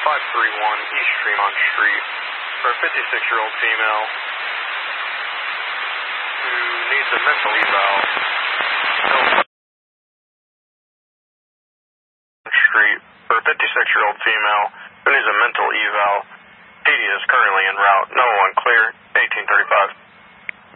East Fremont Street for a 56-year-old female who needs a mental eval. Street for a 56-year-old female who needs a mental eval. PD is currently en route. No one clear, 1835.